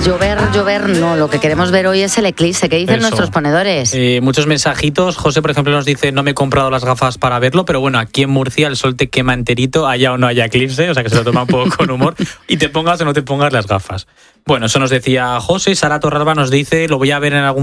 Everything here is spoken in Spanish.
Llover, no. Lo que queremos ver hoy es el eclipse. ¿Qué dicen nuestros ponedores? Muchos mensajitos. José, por ejemplo, nos dice: no me he comprado las gafas para verlo, pero bueno, aquí en Murcia el sol te quema enterito, haya o no haya eclipse, o sea que se lo toma un poco con humor, y te pongas o no te pongas las gafas. Bueno, eso nos decía José. Sara Torralba nos dice: lo voy a ver en algún